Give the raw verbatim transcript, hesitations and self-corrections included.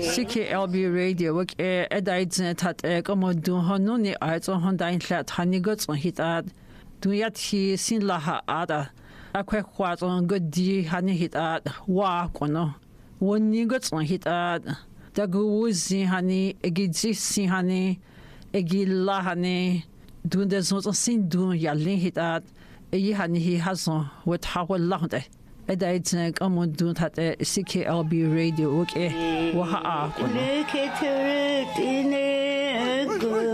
C K L B radio wak e edaidzne tat e komodun honuni aizon hondain hlat hanigots on hitad duyat hi sin laha ada akwe khwazon godi hani hitad wa kono wonigots on hitad daguzi hani egidzi sin hani egilla hani dunde zon sin dun yallin hitad e hani hi hazon wat hawal lahde edaidzne komodun tat e C K L B radio wak e wa ha kono